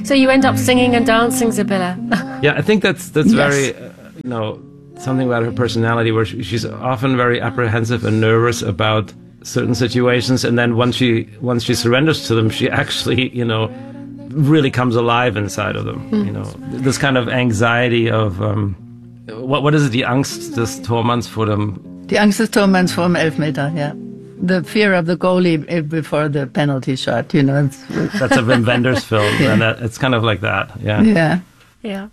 So you end up singing and dancing, Sibylle. Yeah, I think that's Yes. very, something about her personality, where she's often very apprehensive and nervous about certain situations, and then once she surrenders to them, she actually, really comes alive inside of them. This kind of anxiety of what is it? Die Angst des Tormanns vor dem. Die Angst des Tormanns vor dem Elfmeter, yeah. The fear of the goalie before the penalty shot, That's a Wim Wenders film, and it's kind of like that, yeah. Yeah. Yeah.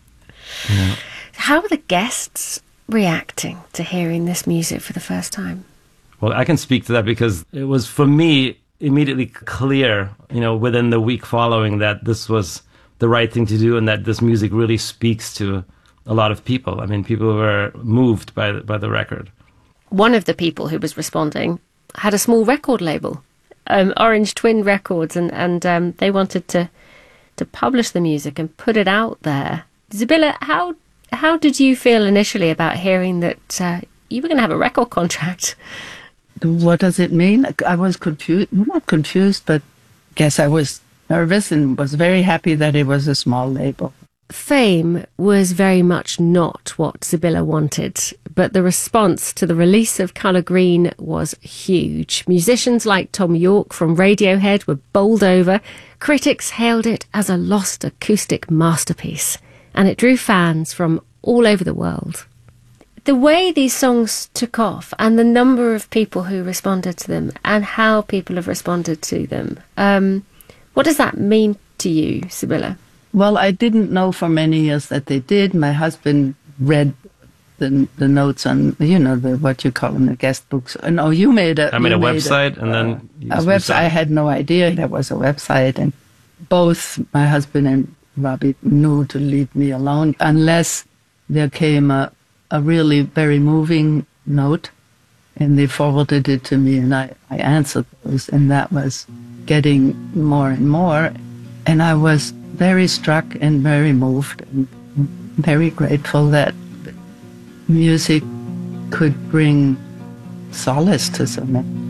How are the guests reacting to hearing this music for the first time? Well, I can speak to that because it was, for me, immediately clear, within the week following, that this was the right thing to do and that this music really speaks to a lot of people. I mean, people were moved by the record. One of the people who was responding had a small record label, Orange Twin Records, and they wanted to publish the music and put it out there. Sibylle, how did you feel initially about hearing that you were going to have a record contract? What does it mean? I was confused, not confused, but guess I was nervous and was very happy that it was a small label. Fame was very much not what Sibylle wanted, but the response to the release of Colour Green was huge. Musicians like Thom Yorke from Radiohead were bowled over. Critics hailed it as a lost acoustic masterpiece, and it drew fans from all over the world. The way these songs took off and the number of people who responded to them and how people have responded to them, what does that mean to you, Sibylle? Well, I didn't know for many years that they did. My husband read the notes on, what you call them, the guest books. No, you made a... I made a website, and then... A website. I had no idea there was a website, and both my husband and Robbie knew to leave me alone unless there came a really very moving note, and they forwarded it to me, and I answered those, and that was getting more and more, and I was very struck and very moved and very grateful that music could bring solace to so many.